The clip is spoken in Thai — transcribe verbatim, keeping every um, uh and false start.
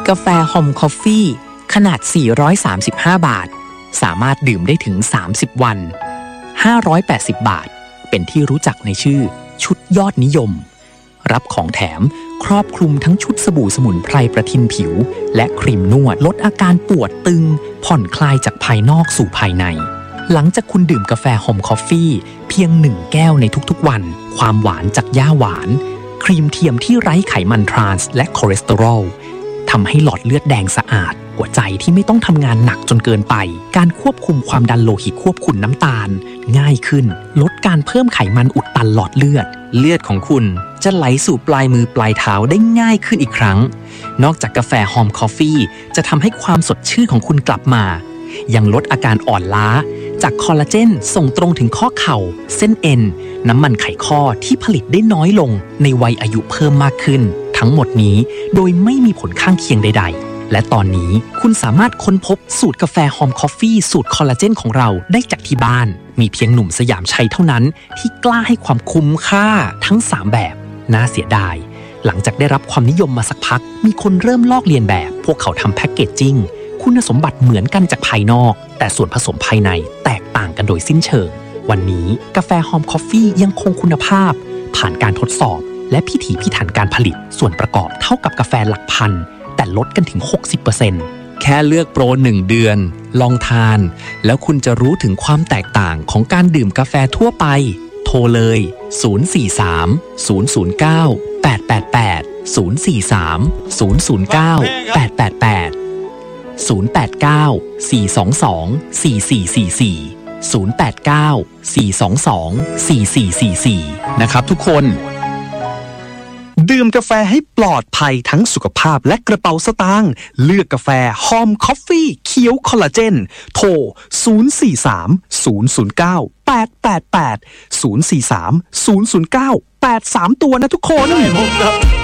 กาแฟฮอมคอฟฟี่ขนาดสี่ร้อยสามสิบห้าบาทสามารถดื่มได้ถึงสามสิบวันห้าร้อยแปดสิบบาทเป็นที่รู้จักในชื่อชุดยอดนิยมรับของแถมครอบคลุมทั้งชุดสบู่สมุนไพรประทินผิวและครีมนวดลดอาการปวดตึงผ่อนคลายจากภายนอกสู่ภายในหลังจากคุณดื่มกาแฟฮอมคอฟฟี่เพียงหนึ่งแก้วในทุกๆวันความหวานจากหญ้าหวานครีมเทียมที่ไร้ไขมันทรานส์และคอเลสเตอรอลทำให้หลอดเลือดแดงสะอาดหัวใจที่ไม่ต้องทำงานหนักจนเกินไปการควบคุมความดันโลหิตควบคุมน้ำตาลง่ายขึ้นลดการเพิ่มไขมันอุดตันหลอดเลือดเลือดของคุณจะไหลสู่ปลายมือปลายเท้าได้ง่ายขึ้นอีกครั้งนอกจากกาแฟฮอมคอฟฟี่จะทำให้ความสดชื่นของคุณกลับมายังลดอาการอ่อนล้าจากคอลลาเจนส่งตรงถึงข้อเข่าเส้นเอ็นน้ำมันไขข้อที่ผลิตได้น้อยลงในวัยอายุเพิ่มมากขึ้นทั้งหมดนี้โดยไม่มีผลข้างเคียงใดๆและตอนนี้คุณสามารถค้นพบสูตรกาแฟฮอมคอฟฟี่สูตรคอลลาเจนของเราได้จากที่บ้านมีเพียงหนุ่มสยามชัยเท่านั้นที่กล้าให้ความคุ้มค่าทั้งสามแบบน่าเสียดายหลังจากได้รับความนิยมมาสักพักมีคนเริ่มลอกเลียนแบบพวกเขาทำแพ็กเกจจิ้งคุณสมบัติเหมือนกันจากภายนอกแต่ส่วนผสมภายในแตกต่างกันโดยสิ้นเชิงวันนี้กาแฟฮอมคอฟฟี่ยังคงคุณภาพผ่านการทดสอบและพิถีพิถันการผลิตส่วนประกอบเท่ากับกาแฟหลักพันแต่ลดกันถึง หกสิบเปอร์เซ็นต์ แค่เลือกโปรหนึ่งเดือนลองทานแล้วคุณจะรู้ถึงความแตกต่างของการดื่มกาแฟทั่วไปโทรเลยศูนย์ สี่ สาม ศูนย์ ศูนย์ เก้า แปด แปด แปด ศูนย์ สี่ สาม ศูนย์ ศูนย์ เก้า แปด แปด แปดศูนย์ แปด เก้า สี่ สอง สอง สี่ สี่ สี่ สี่ ศูนย์ แปด เก้า สี่ สอง สอง สี่ สี่ สี่ สี่นะครับทุกคนดื่มกาแฟให้ปลอดภัยทั้งสุขภาพและกระเป๋าสตางค์เลือกกาแฟฮอมคอฟฟี่เขียวคอลลาเจนโทรศูนย์ สี่ สาม ศูนย์ ศูนย์ เก้า แปด แปด แปด ศูนย์ สี่ สาม ศูนย์ ศูนย์ เก้า แปด สามตัวนะทุกคน